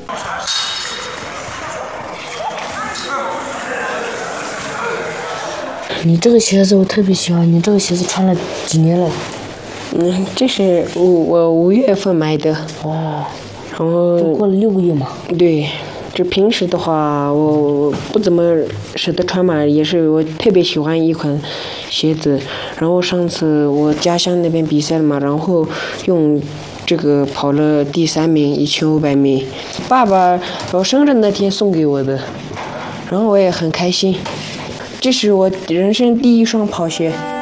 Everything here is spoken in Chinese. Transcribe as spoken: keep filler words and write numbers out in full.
你这个鞋子我特别喜欢，你这个鞋子穿了几年了？ 嗯，这是五我五月份买的。 哦。 然后。 过了六个月嘛。 对，这平时的话我不怎么舍得穿嘛，也是我特别喜欢一款鞋子。然后上次我家乡那边比赛了嘛，然后用这个跑了第三名，一千五百米。爸爸我生日那天送给我的，然后我也很开心。这是我人生第一双跑鞋。